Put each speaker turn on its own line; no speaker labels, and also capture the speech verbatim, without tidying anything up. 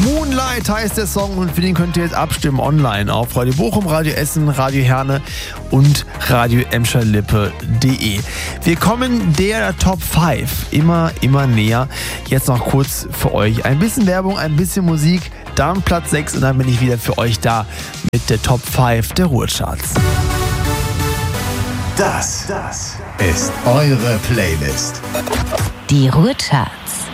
Moonlight heißt der Song und für den könnt ihr jetzt abstimmen online auf Radio Bochum, Radio Essen, Radio Herne und Radio Emscher-Lippe punkt de. Wir kommen der Top fünf immer, immer näher. Jetzt noch kurz für euch ein bisschen Werbung, ein bisschen Musik, dann Platz sechs und dann bin ich wieder für euch da mit der Top fünf der Ruhrcharts.
Das, das ist eure Playlist.
Die Ruhrcharts.